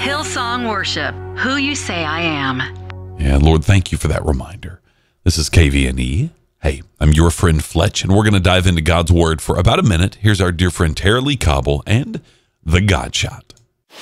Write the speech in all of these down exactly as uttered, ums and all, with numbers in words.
Hillsong Worship, Who You Say I Am. And Lord, thank you for that reminder. This is K V N E. Hey, I'm your friend Fletch, and we're going to dive into God's Word for about a minute. Here's our dear friend Tara Lee Cobble and the God Shot.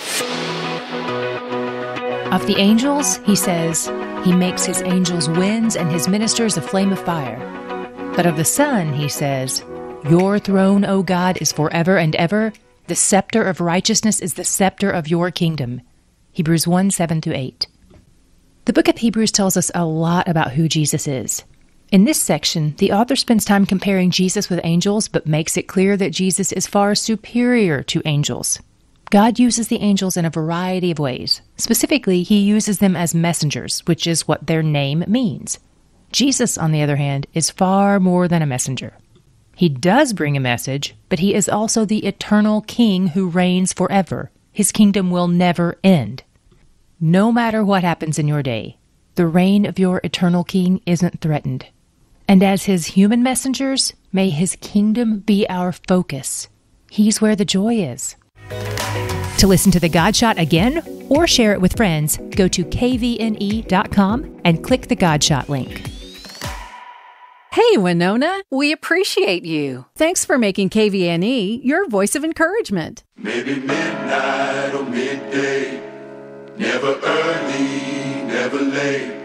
Of the angels, he says, he makes his angels winds and his ministers a flame of fire. But of the Son, he says, your throne, O God, is forever and ever. The scepter of righteousness is the scepter of your kingdom. Hebrews one, seven through eight. The book of Hebrews tells us a lot about who Jesus is. In this section, the author spends time comparing Jesus with angels, but makes it clear that Jesus is far superior to angels. God uses the angels in a variety of ways. Specifically, he uses them as messengers, which is what their name means. Jesus, on the other hand, is far more than a messenger. He does bring a message, but he is also the eternal king who reigns forever. His kingdom will never end. No matter what happens in your day, the reign of your eternal king isn't threatened. And as his human messengers, may his kingdom be our focus. He's where the joy is. To listen to the God Shot again or share it with friends, go to K V N E dot com and click the God Shot link. Hey, Winona, we appreciate you. Thanks for making K V N E your voice of encouragement. Maybe midnight or midday, never early, never late.